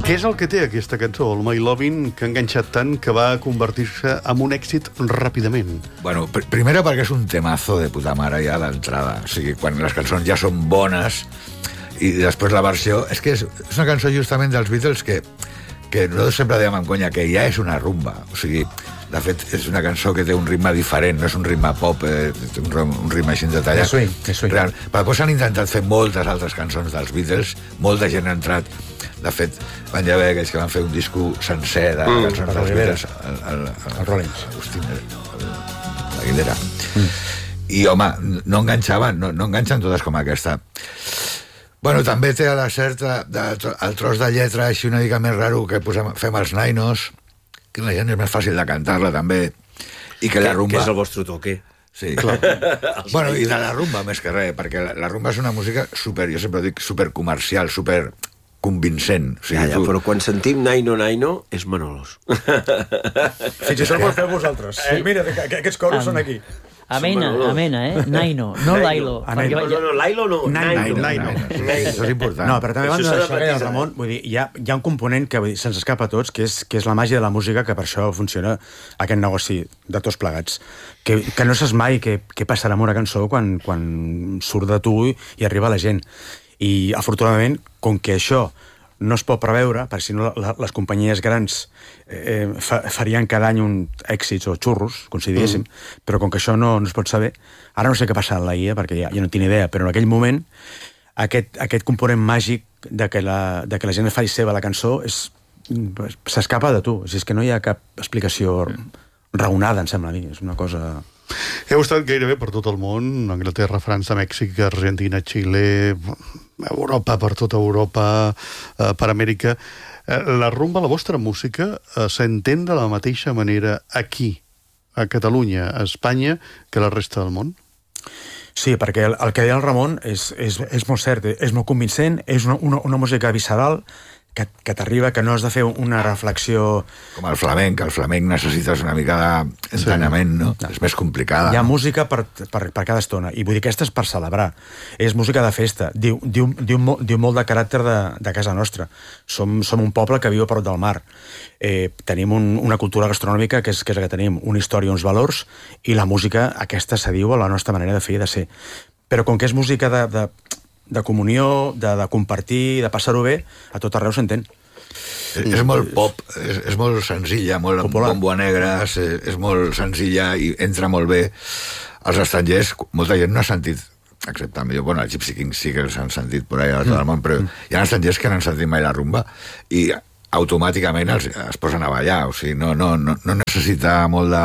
Què és el que té aquesta cançó, el My Lovin', que ha enganxat tant que va convertir-se en un èxit ràpidament? Bueno, primera perquè és un temazo de puta mare ja d'entrada. O sigui, quan les cançons ja són bones i després la versió... És que és una cançó justament dels Beatles que nosaltres sempre dèiem en conya que ja és una rumba. O sigui, de fet, és una cançó que té un ritme diferent, no és un ritme pop, un ritme així detallat. És swing. Real. Però després han intentat fer moltes altres cançons dels Beatles, molta gent ha entrat. De fet, van ja haver aquells que van fer un disco sencer de cançons dels Beatles. El Rollins. Hosti, la Aguilera. I, home, no enganxaven, no enganxen totes com aquesta. Bueno, també té a la certa el tros de lletra així una mica més raro que fem els nainos, que la gent és més fàcil de cantar-la també, i que la rumba... Que és el vostre toque. Sí, clar. Bueno, i de la rumba més que res, perquè la rumba és una música super, jo sempre dic, super comercial, super convincent. O sigui, Però quan sentim Naino Naino és Manolos. Fins i tot ho feu vosaltres. Mira, que aquests coros són aquí. Amena, Naino, no Lailo. No, Lailo no. Naino. Això és important. No, però també Això abans s'ha de d'això que deia el matisar. Ramon, vull dir, hi ha un component que se'ns escapa a tots, que és la màgia de la música, que per això funciona aquest negoci de tots plegats. Que no saps mai què passarà amb una cançó quan surt de tu i arriba a la gent. I, afortunadament, com que això no es pot preveure, perquè si no les companyies grans farien cada any un èxits o xurros, consideréssim, però com que això no es pot saber, ara no sé què passa a la IA, perquè ja no tinc idea, però en aquell moment aquest component màgic de que la gent faci seva la cançó s'escapa de tu. És que no hi ha cap explicació raonada, em sembla a mi. És una cosa... Heu estat gairebé per tot el món, Anglaterra, França, Mèxic, Argentina, Xile, Europa, per tota Europa, per Amèrica. La rumba, la vostra música, s'entén de la mateixa manera aquí, a Catalunya, a Espanya, que la resta del món? Sí, perquè el que deia el Ramon és molt cert, és molt convincent, és una música visceral, que t'arriba, que no has de fer una reflexió... Com el flamenc necessites una mica d'entrenament, no? És més complicada. Hi ha música per cada estona, i vull dir que aquesta és per celebrar. És música de festa, diu molt de caràcter de casa nostra. Som un poble que viu a prop del mar. Tenim una cultura gastronòmica que és la que tenim, una història, uns valors, i la música aquesta s'adiu a la nostra manera de fer i de ser. Però com que és música de comunió, de compartir, de passar-ho bé, a tot arreu s'entén. És molt pop, és molt senzilla, molt popular. bombo a negres, és molt senzilla i entra molt bé. Els estrangers, molta gent no ha sentit, excepte millor, bueno, els Gypsy Kings sí que els han sentit per allà a tot el món, però hi ha estrangers que no han sentit mai la rumba i automàticament es posen a ballar, o sigui, no necessita molt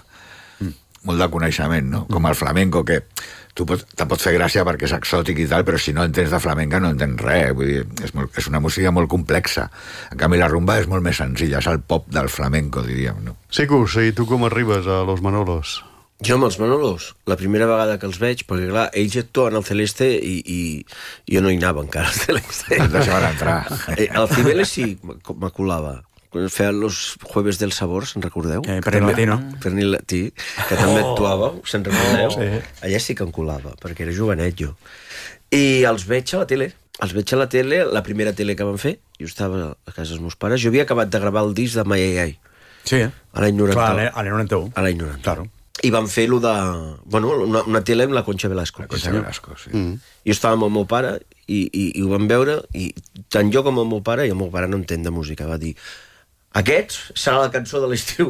de coneixement, no? Com el flamenco, que te'n pot fer gràcia perquè és exòtic i tal, però si no entens de flamenca no entens res, vull dir, és una música molt complexa. En canvi, la rumba és molt més senzilla, és el pop del flamenco, diríem, no? Sicus, i tu com arribes a Los Manolos? Jo amb els Manolos, la primera vegada que els veig, perquè clar, ells actuen al Celeste i jo no hi anava encara al Celeste. Et deixaven entrar. Al Cibeles sí, me colava. Quan feien los jueves del sabor, se'n recordeu? Pernil Latino. Pernil Latí, que també actuava, se'n recordeu? Sí. Allà sí que em colava, perquè era jovenet jo. I els veig a la tele. La primera tele que van fer, jo estava a casa dels meus pares, jo havia acabat de gravar el disc de Mayayay. Sí, a l'any 91. Clar, a l'any 91. A l'any 91. Claro. I van fer una tele amb la Concha Velasco. La Concha Velasco, sí. Jo estava amb el meu pare i ho vam veure, i tant jo com el meu pare, i el meu pare no entén de música, va dir: aquests serà la cançó de l'estiu.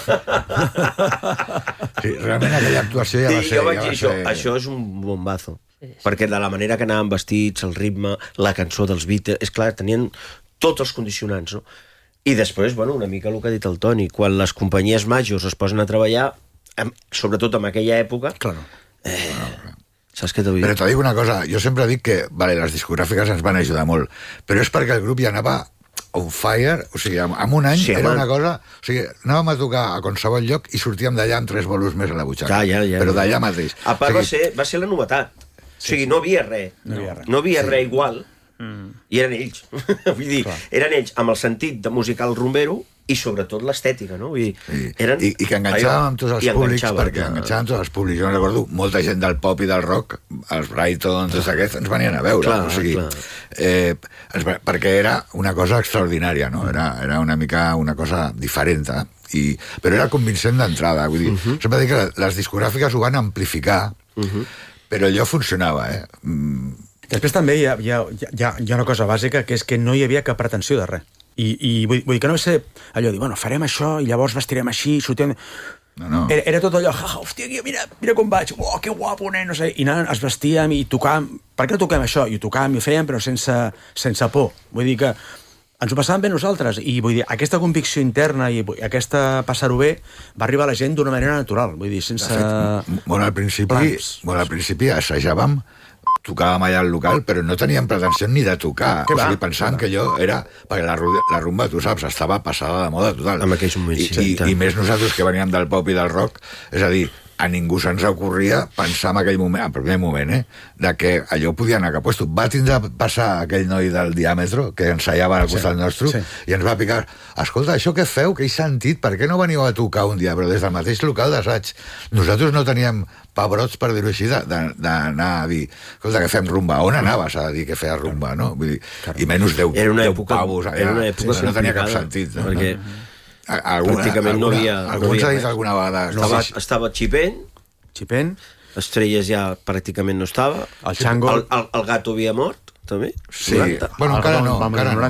Sí, realment aquella actuació ja va ser... Jo vaig dir això és un bombazo. Perquè de la manera que anaven vestits, el ritme, la cançó dels Beatles... És clar, tenien tots els condicionants, no? I després, una mica el que ha dit el Toni, quan les companyies majors es posen a treballar, sobretot en aquella època... Claro. Saps què t'ho dic? Però t'ho dic una cosa, jo sempre dic que les discogràfiques ens van ajudar molt, però és perquè el grup ja anava on fire, o sigui, en un any sí, era una cosa... O sigui, anàvem a tocar a qualsevol lloc i sortíem d'allà amb 3 bolos més a la butxaca. Ja. Però d'allà mateix. A part va ser la novetat. O sigui, no havia res. No havia res igual. I eren ells. Vull dir, eren ells amb el sentit de musical rumbero i sobretot l'estètica, no? Vull dir, I que enganxàvem amb tots els públics, perquè enganxàvem tots els públics. Jo recordo, molta gent del pop i del rock, els Brighton, tots aquests, ens venien a veure. Clar, o sigui, perquè era una cosa extraordinària, no? Era una mica una cosa diferent, però era convincent d'entrada. Vull dir, sempre dic que les discogràfiques ho van amplificar, però allò funcionava, Després també hi ha una cosa bàsica, que és que no hi havia cap pretensió de res. I vull dir que no va ser allò de dir, bueno, farem això i llavors vestirem així, sortirem... No. Era tot allò, hòstia, mira com vaig, que guapo, nen, no sé, i anàvem, es vestíem i tocàvem, per què no toquem això? I ho tocàvem i ho fèiem, però sense por. Vull dir que ens ho passàvem bé nosaltres, i vull dir, aquesta convicció interna i aquesta passar-ho bé va arribar a la gent d'una manera natural, vull dir, sense... Al principi assajàvem, tocàvem allà al local, però no teníem pretensió ni de tocar. O sigui, pensàvem que allò era... Perquè la rumba, tu saps, estava passada de moda total. En aquells moments, I més nosaltres que veníem del pop i del rock, és a dir, a ningú se'ns ocorria pensar en aquell moment, al primer moment, de que allò podia anar cap puesto. Va tindre a passar aquell noi del Diàmetro, que ensaiava al costat nostre, i ens va picar, escolta, això què feu, què he sentit, per què no veniu a tocar un dia? Però des del mateix local d'assaig, nosaltres no teníem pebrots, per dir-ho així, d'anar a dir, escolta, que fem rumba. On anaves a dir que feia rumba, no? Vull dir, i menys 10 pavos allà. Era una època no tenia cap sentit, no? Perquè pràcticament no havia... Alguns ha dit alguna vegada... Estava Chipén, Estrelles ja pràcticament no estava, el Chango, el Gato havia mort, també. Sí, bueno, encara no.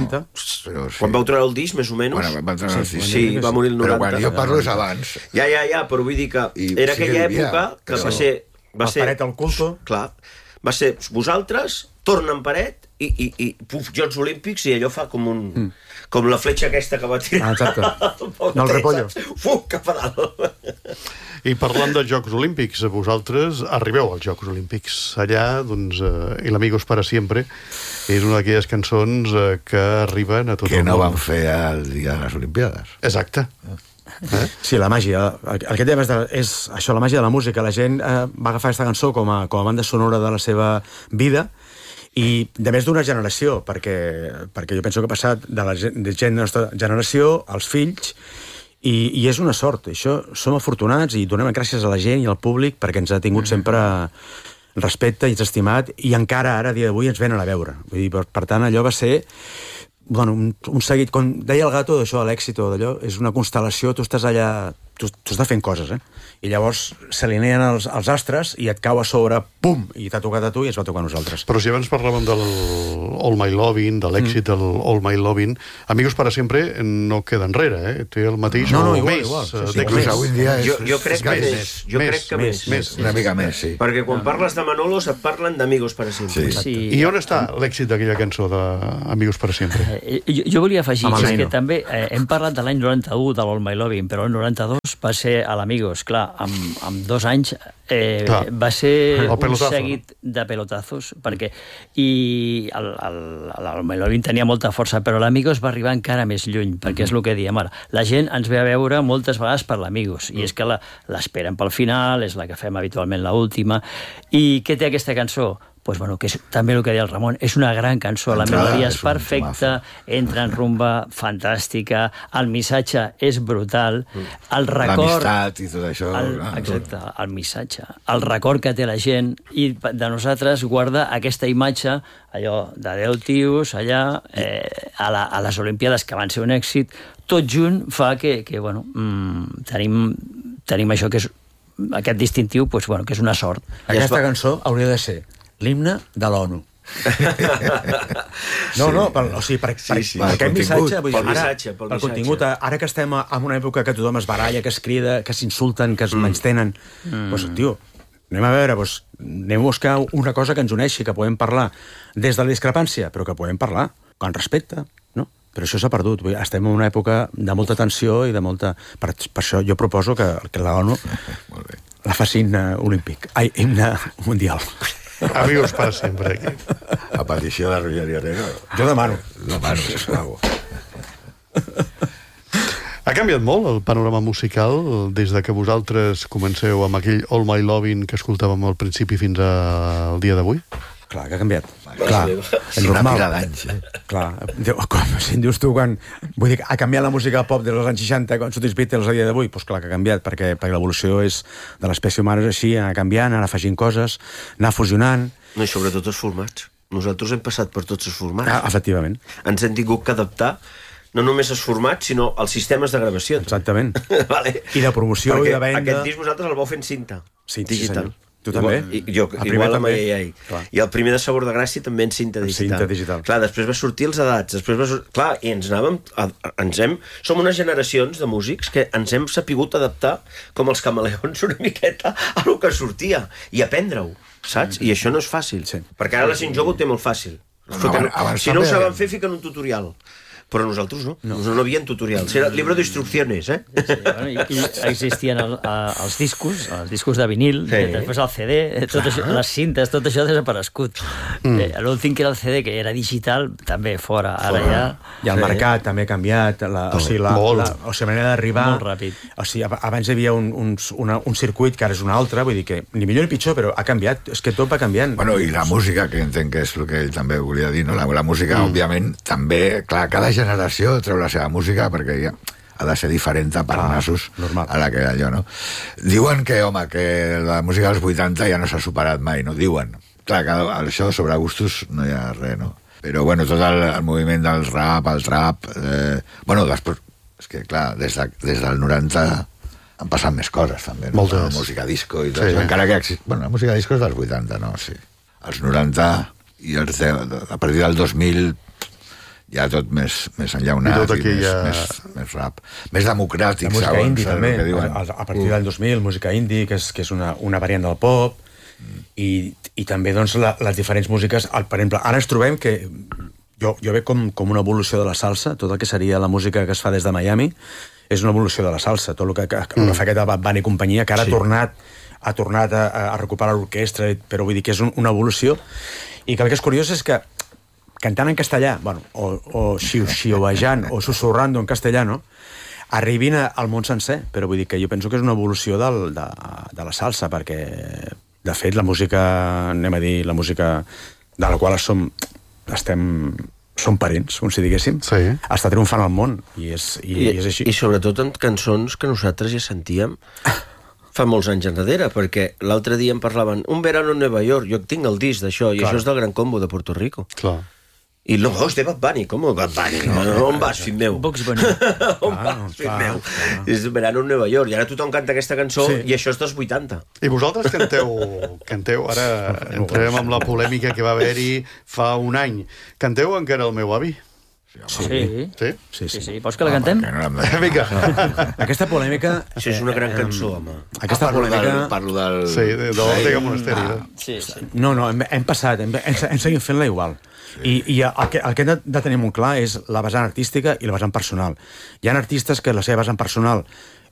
Quan vau treure el disc, més o menys. Sí, va morir el 90. Però quan jo parlo és abans. Ja, però vull dir que era aquella època que va ser... La Paret al Culto. Clar, va ser vosaltres, tornen Paret, i Jocs Olímpics, i allò fa com un... Com la fletxa aquesta que va tirar. Exacte. No, el repollo. Cap a dalt. I parlant de Jocs Olímpics, vosaltres arribeu als Jocs Olímpics. Allà, doncs, El Amigos para Siempre és una d'aquelles cançons que arriben a tot el món. Que no van fer el dia de les Olimpiades. Exacte. Sí, la màgia. El que té és això, la màgia de la música. La gent va agafar aquesta cançó com a banda sonora de la seva vida, i de més d'una generació, perquè jo penso que ha passat de la gent de la nostra generació als fills, i és una sort. Això, som afortunats i donem gràcies a la gent i al públic perquè ens ha tingut sempre respecte i ens ha estimat, i encara ara, a dia d'avui, ens venen a veure. Vull dir, per tant, allò va ser un seguit, com deia el Gato, d'això, l'èxito d'allò, és una constel·lació, tu estàs allà, tu estàs fent coses, i llavors s'alineen els astres i et cau a sobre, pum, i t'ha tocat a tu i ens va tocar a nosaltres. Però si abans parlàvem del All My Lovin', de l'èxit del All My Lovin', Amigos para Siempre no queda enrere, té el mateix o més. Avui dia jo crec que més. Una mica més, sí. Perquè quan parles de Manolos et parlen d'Amigos para Siempre. I on està l'èxit d'aquella cançó d'Amigos para Siempre? Jo volia afegir que també hem parlat de l'any 91 de l'All My Lovin', però el 92 va ser a l'Amigos, clar, amb 2 anys va ser un seguit de pelotazos, perquè el My Lovin' tenia molta força, però l'Amigos va arribar encara més lluny, perquè és el que diem ara. La gent ens ve a veure moltes vegades per l'Amigos, i és que l'esperen pel final, és la que fem habitualment l'última. I què té aquesta cançó? Pues bueno, que és també el que deia el Ramon, és una gran cançó, la melodia és perfecta, entra en rumba fantàstica, el missatge és brutal, el record... L'amistat i tot això. Exacte, el missatge, el record que té la gent, i de nosaltres guarda aquesta imatge, allò de 10 tios allà, a les Olimpiades, que van ser un èxit, tot junt fa que bueno, tenim això, que és aquest distintiu, pues bueno, que és una sort. Aquesta cançó hauria de ser l'himne de l'ONU. O sigui, per aquest missatge, pel contingut, ara que estem en una època que tothom es baralla, que es crida, que s'insulten, que es menystenen, doncs, tio, anem a veure, anem a buscar una cosa que ens uneixi, que podem parlar des de la discrepància, però que podem parlar amb respecte, no? Però això s'ha perdut. Estem en una època de molta tensió i de molta... Per això jo proposo que l'ONU la faci himne olímpic. Ai, himne mundial. Amigos para siempre. A petició de Roger Herrero. Jo demano, sisplau. Ha canviat molt el panorama musical des de que vosaltres comenceu amb aquell All My Lovin' que escoltàvem al principi fins al dia d'avui? Clar que ha canviat. Clar, és Una normal. pila d'anys, Clar, si em dius tu quan... Vull dir, ha canviat la música pop dels anys 60 quan surtis Beatles a dia d'avui? Doncs clar que ha canviat, perquè l'evolució és de l'espècie humana és així, anar canviant, anar afegint coses, anar fusionant... No, i sobretot els formats. Nosaltres hem passat per tots els formats. Efectivament. Ens hem tingut que adaptar no només els formats, sinó els sistemes de gravació. Exactament. Vale. I de promoció Perquè i de venda... aquest disc vosaltres el vau fent cinta. Sí, digital. senyor. Tu també? Igual amb AI. Clar. I el primer de Sabor de Gràcia també en cinta digital. Cinta digital. Clar, després va sortir els edats, clar, i ens anàvem... Som unes generacions de músics que ens hem sapigut adaptar com els camaleons una miqueta a lo que sortia i aprendre-ho, saps? I això no és fàcil, perquè ara la gent jove ho té molt fàcil. Si no ho saben fer, fiquen un tutorial. Però nosaltres no. Nosaltres no havien tutorials. Era llibre d'instruccions, eh? Sí, bueno, i existien els discos de vinil, després el CD, tot això, les cintes, tot això ha desaparegut. L'últim que era el CD, que era digital, també fora. Ara ja... I el mercat també ha canviat, la manera d'arribar... Molt ràpid. O sigui, abans hi havia un circuit que ara és un altre, vull dir que ni millor ni pitjor, però ha canviat, és que tot va canviant. Bueno, i la música, que entenc que és el que ell també volia dir, no? La música, òbviament, també, clar, cada generació treu la seva música perquè ja ha de ser diferent per nassos a la que allò, no? Diuen que, home, que la música dels 80 ja no s'ha superat mai, no? Diuen. Clar, que això sobre gustos no hi ha res, no? Però, bueno, tot el moviment del rap, el trap... bueno, després... És que, clar, des del 90 han passat més coses, també, no? Moltes. La música disco i tot. Sí. Encara que... Bueno, la música disco és dels 80, no? Sí. Els 90 i els 10, a partir del 2000... ja tot més enllaunat i més rap. Més democràtic, la música indie, també. A partir del 2000, música indie, que és una variant del pop, i també doncs, les diferents músiques. Per exemple, ara ens trobem que jo veig com una evolució de la salsa, tot el que seria la música que es fa des de Miami, és una evolució de la salsa, tot el que fa aquest Bad Bunny i companyia, que ara ha tornat a recuperar l'orquestra, però vull dir que és una evolució, i que el que és curiós és que cantant en castellà, bueno, o xiu-xiuejant o susurrando en castellano, arribin al món sencer, però vull dir que jo penso que és una evolució de la salsa, perquè, de fet, la música, anem a dir, la música de la qual som parents, com si diguéssim, està triomfant al món, i és així. I sobretot en cançons que nosaltres ja sentíem fa molts anys enrere, perquè l'altre dia em parlaven un verano en Nova York, jo tinc el disc d'això, i això és del Gran Combo de Puerto Rico. Clar. I no, és de Bad Bunny, com Bad Bunny? On vas, fill meu? Bugs Bunny. On vas, fill meu? És verano en Nova York, i ara tothom canta aquesta cançó, i això és dels 80. I vosaltres canteu, ara entrarem amb la polèmica que va haver-hi fa un any. Canteu encara el meu avi? Sí. Vols que la cantem? Vinga. Aquesta polèmica... Això és una gran cançó, home. Aquesta polèmica... Parlo del... Sí, de l'Ortega Monasteri. Sí. No, hem passat, hem seguit fent-la igual. I el que hem de tenir molt clar és la vessant artística i la vessant personal. Hi ha artistes que la seva vessant personal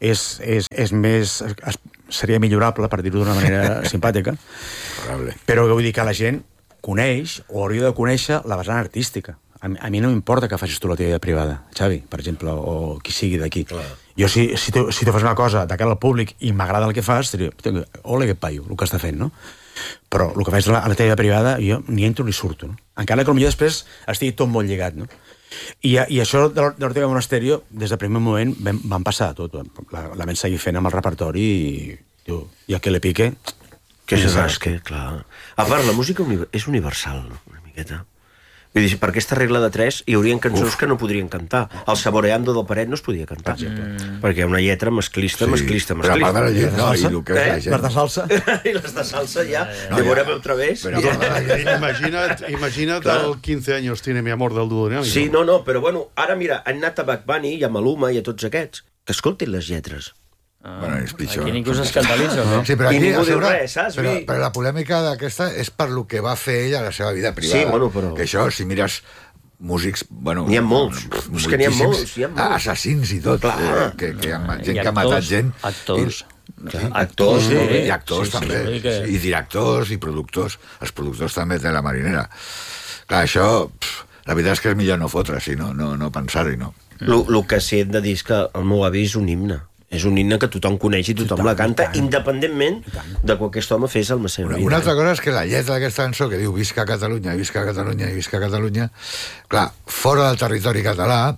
seria millorable, per dir-ho d'una manera simpàtica, però vull dir que la gent coneix o hauria de conèixer la vessant artística. A mi no m'importa que facis tu la teva vida privada, Xavi, per exemple, o qui sigui d'aquí. Jo, si tu fas una cosa de cara al públic i m'agrada el que fas, diria, ole, que paio, el que està fent, no? Però el que faig a la teva vida privada, jo ni entro ni surto, no? Encara que potser després estigui tot molt lligat, no? I això de l'Ortega Monasterio, des del primer moment van passar tot. La vam seguir fent amb el repertori i el que le pique... Que és que, clar... A part, la música és universal, una miqueta. Vull dir, per aquesta regla de 3 hi haurien cançons que no podrien cantar. El Saboreando del Paret no es podia cantar, perquè una lletra masclista. Però a part de la lletra, no, i el que és la gent. Les de salsa. I les de salsa ja, de veurem al través. Imagina't el 15 años tiene mi amor del dúo dinámico. Sí, no, però bueno, ara mira, han anat a Bad Bunny i a Maluma i a tots aquests, que escoltin les lletres. Bueno, és pitjor. Aquí ningú s'escandalitza, no? Sí, però I aquí, ningú diu res, saps? Però la polèmica d'aquesta és per lo que va fer ella a la seva vida privada. Sí, bueno, però... Que això, si mires músics... Bueno, n'hi ha molts. És que n'hi ha molts. Assassins i tot. Que hi ha gent que ha matat gent. Actors. Actors, i actors també. I directors i productors. Els productors també de la marinera. Clar, això... La veritat és que és millor no fotre-s'hi, no pensar-hi, no? El que sí hem de dir és que el meu avi és un himne. És un himne que tothom coneix i tothom la canta, independentment de que aquest home fes el Massena. Una altra cosa és que la lletra d'aquesta cançó que diu Visca Catalunya, Visca Catalunya i Visca Catalunya, clar, fora del territori català,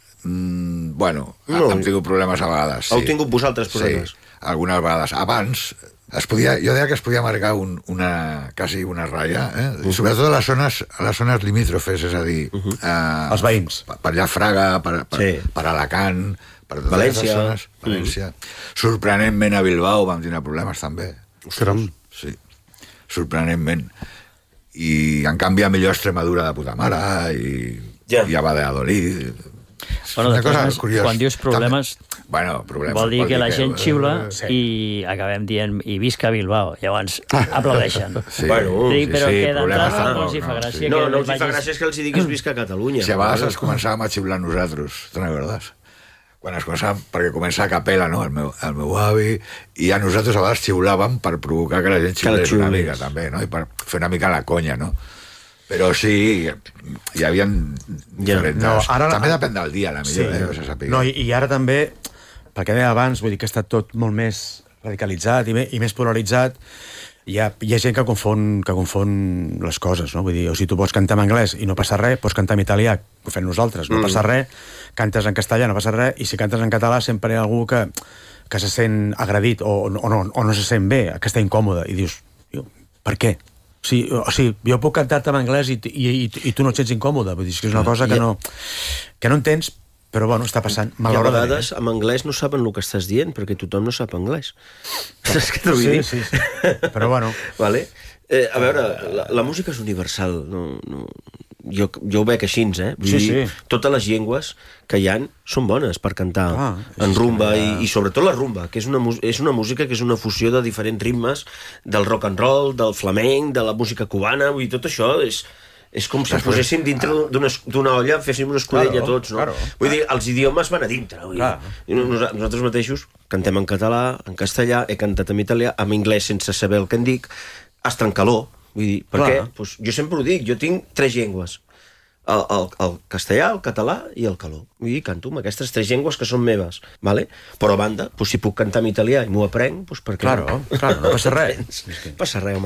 bueno, hem tingut problemes a vegades. Heu tingut vosaltres problemes? Sí, algunes vegades. Abans, jo deia que es podia marcar quasi una ratlla, sobretot a les zones limítrofes, és a dir... Els veïns. Per allà Fraga, per Alacant, per totes València. Zones, València. Sorprenentment a Bilbao vam tenir problemes també. Caram. Sí, sorprenentment. I en canvi a millor Extremadura de puta mare i a Valladolid. Bueno, de totes maneres, quan dius problemes, problemes vol dir que la gent xiula i acabem dient i visca Bilbao, llavors aplaudeixen. Sí. Bueno, Però sí, que d'entrada problemes no els hi fa gràcia. No, que no els hi fa vagis- gràcia que els hi diguis visca Catalunya. Si a vegades ens començàvem a xiular nosaltres, te'n recordes? Quan es començàvem, perquè comença a capella, no?, el meu avi, i a nosaltres a vegades xiulàvem per provocar que la gent xiulés una mica, també, no?, i per fer una mica la conya, no? Però sí, hi havia diferents... No, ara- també depèn del dia, la millor, que se sàpiga. No, i ara també, pel que deia abans, vull dir que ha estat tot molt més radicalitzat i més polaritzat. Hi ha gent que confon les coses, no? Vull dir, o si tu pots cantar en anglès i no passa res, pots cantar en italià, que ho fem nosaltres, no passa res, cantes en castellà, no passa res, i si cantes en català sempre hi ha algú que se sent agredit o no se sent bé, que està incòmode, i dius, per què? O sigui, jo puc cantar-te en anglès i tu no et sents incòmode, vull dir, que és una cosa que no entens, però bueno, està passant. I a vegades en anglès no saben el que estàs dient, perquè tothom no sap anglès. Saps què t'ho vull dir? Sí. Però bueno... Vale? A veure, la música és universal. Jo ho veig així, Vull dir, totes les llengües que hi han són bones per cantar en rumba, i sobretot la rumba, que és una música que és una fusió de diferents ritmes, del rock and roll, del flamenc, de la música cubana, vull dir, tot això és com si poséssim dintre d'una olla, féssim una escudella tots, no? Vull dir, els idiomes van a dintre. Nosaltres mateixos cantem en català, en castellà, he cantat en italià, en anglès sense saber el que en dic, estrencaló. Vull dir, per què? Jo sempre ho dic, jo tinc 3 llengües. El castellà, el català i el caló. Vull dir, canto amb aquestes 3 llengües que són meves, vale? Però a banda, si puc cantar en italià i m'ho aprenc, per què no? Claro, no passa res. Passa res, home.